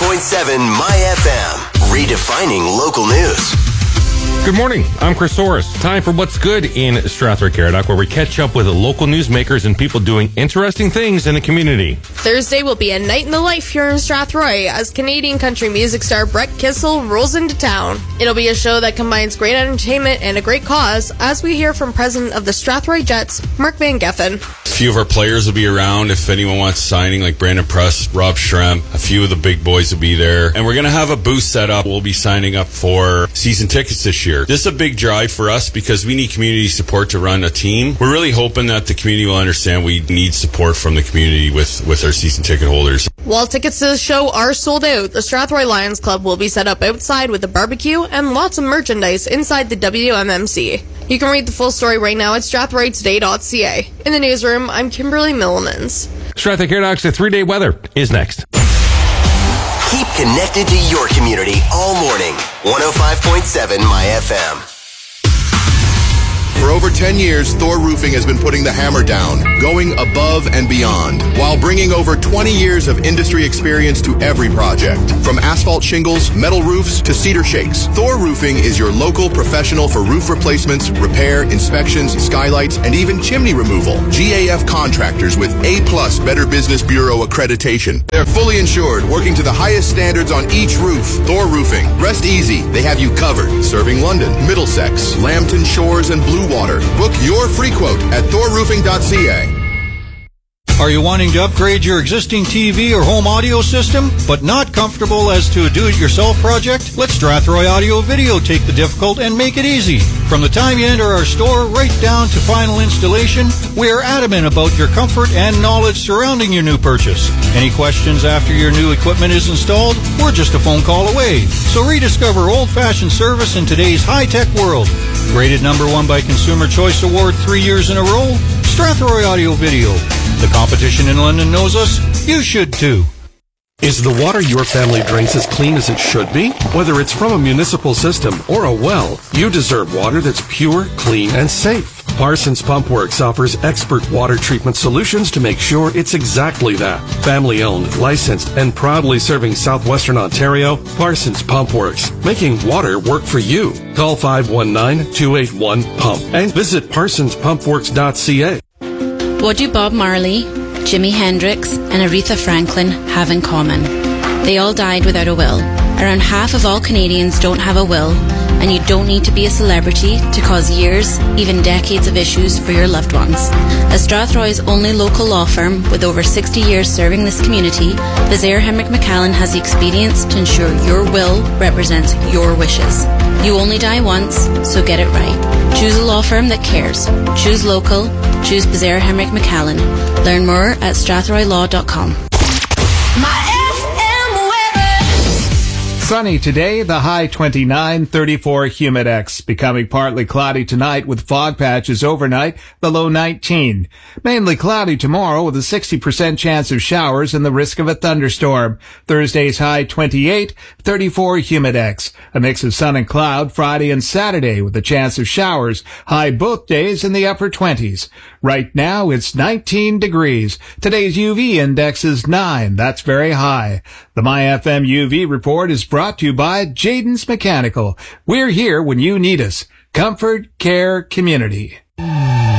My FM, redefining local news. Good morning, I'm Chris Soros. Time for What's Good in Strathroy-Caradoc, where we catch up with local newsmakers and people doing interesting things in the community. Thursday will be a night in the life here in Strathroy as Canadian country music star Brett Kissel rolls into town. It'll be a show that combines great entertainment and a great cause, as we hear from President of the Strathroy Jets, Mark Van Geffen. A few of our players will be around if anyone wants signing, like Brandon Press, Rob Schremp. A few of the big boys will be there. And we're going to have a booth set up. We'll be signing up for season tickets this year. This is a big drive for us because we need community support to run a team. We're really hoping that the community will understand we need support from the community with our season ticket holders. While tickets to the show are sold out, the Strathroy Lions Club will be set up outside with a barbecue and lots of merchandise inside the WMMC. You can read the full story right now at strathroytoday.ca. In the newsroom, I'm Kimberly Millemans. Strathroy-Caradoc's 3-day weather is next. Keep connected to your community all morning. 105.7 My FM. For over 10 years, Thor Roofing has been putting the hammer down, going above and beyond, while bringing over 20 years of industry experience to every project. From asphalt shingles, metal roofs, to cedar shakes, Thor Roofing is your local professional for roof replacements, repair, inspections, skylights, and even chimney removal. GAF contractors with A+ Better Business Bureau accreditation. They're fully insured, working to the highest standards on each roof. Thor Roofing. Rest easy. They have you covered. Serving London, Middlesex, Lambton Shores, and Blue Water. Book your free quote at thorroofing.ca. Are you wanting to upgrade your existing TV or home audio system, but not comfortable as to a do-it-yourself project? Let Strathroy Audio Video take the difficult and make it easy. From the time you enter our store right down to final installation, we are adamant about your comfort and knowledge surrounding your new purchase. Any questions after your new equipment is installed? We're just a phone call away. So rediscover old-fashioned service in today's high-tech world. Rated #1 by Consumer Choice Award 3 years in a row, Strathroy Audio Video. The competition in London knows us. You should too. Is the water your family drinks as clean as it should be? Whether it's from a municipal system or a well, you deserve water that's pure, clean, and safe. Parsons Pump Works offers expert water treatment solutions to make sure it's exactly that. Family-owned, licensed, and proudly serving southwestern Ontario, Parsons Pump Works, making water work for you. Call 519-281-PUMP and visit parsonspumpworks.ca. What do Bob Marley, Jimi Hendrix, and Aretha Franklin have in common? They all died without a will. Around half of all Canadians don't have a will, and you don't need to be a celebrity to cause years, even decades of issues for your loved ones. As Strathroy's only local law firm with over 60 years serving this community, Bizaire Henrik McCallan has the experience to ensure your will represents your wishes. You only die once, so get it right. Choose a law firm that cares. Choose local. Choose Bizaire Henrik McCallan. Learn more at strathroylaw.com. Sunny today, the high 29, 34 humidex. Becoming partly cloudy tonight with fog patches overnight, the low 19. Mainly cloudy tomorrow with a 60% chance of showers and the risk of a thunderstorm. Thursday's high 28, 34 humidex. A mix of sun and cloud Friday and Saturday with a chance of showers. High both days in the upper 20s. Right now it's 19 degrees. Today's UV index is 9. That's very high. The MyFM UV report is brought to you by Jaden's Mechanical. We're here when you need us. Comfort, care, community.